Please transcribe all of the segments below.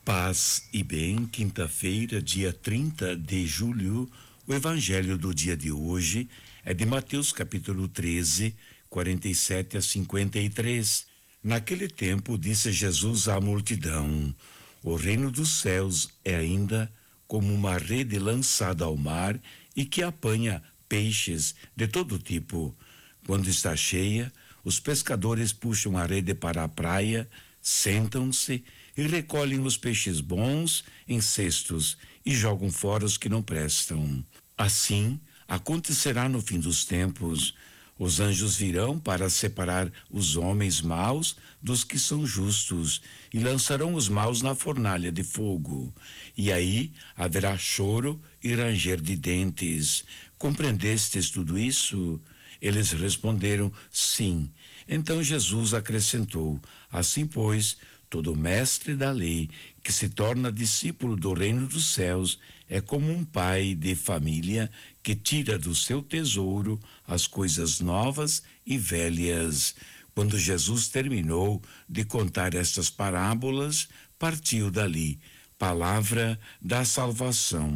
Paz e bem, quinta-feira, dia 30 de julho, o evangelho do dia de hoje é de Mateus capítulo 13, 47 a 53. Naquele tempo disse Jesus à multidão: o reino dos céus é ainda como uma rede lançada ao mar e que apanha peixes de todo tipo. Quando está cheia, os pescadores puxam a rede para a praia, sentam-se e recolhem os peixes bons em cestos e jogam fora os que não prestam. Assim acontecerá no fim dos tempos. Os anjos virão para separar os homens maus dos que são justos e lançarão os maus na fornalha de fogo. E aí haverá choro e ranger de dentes. Compreendestes tudo isso? Eles responderam: sim. Então Jesus acrescentou: assim, pois, todo mestre da lei que se torna discípulo do reino dos céus é como um pai de família que tira do seu tesouro as coisas novas e velhas. Quando Jesus terminou de contar estas parábolas, partiu dali. Palavra da salvação.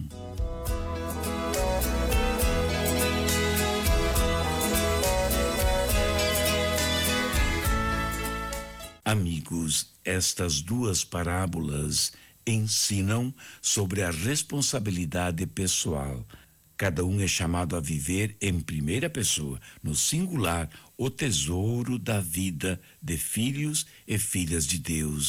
Amigos, estas duas parábolas ensinam sobre a responsabilidade pessoal. Cada um é chamado a viver em primeira pessoa, no singular, o tesouro da vida de filhos e filhas de Deus.